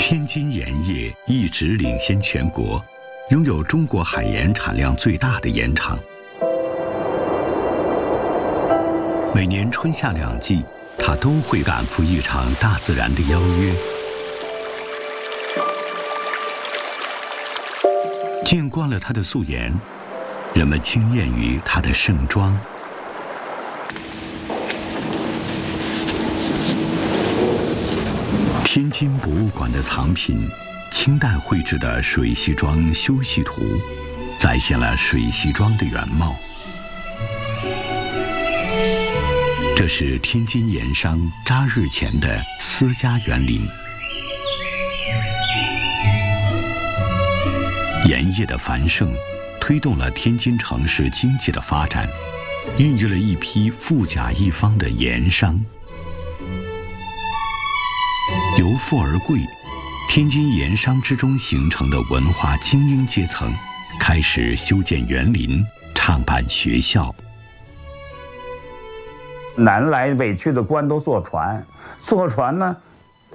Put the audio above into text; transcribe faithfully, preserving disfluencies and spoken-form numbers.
天津盐业一直领先全国，拥有中国海盐产量最大的盐场。每年春夏两季，它都会赶赴一场大自然的邀约。见惯了它的素颜，人们惊艳于它的盛装。天津博物馆的藏品，清代绘制的水西庄修习图，再现了水西庄的原貌。这是天津盐商扎日前的私家园林。盐业的繁盛，推动了天津城市经济的发展，孕育了一批富甲一方的盐商。由富而贵，天津盐商之中形成的文化精英阶层，开始修建园林，创办学校。 南来北去的官都坐船，坐船呢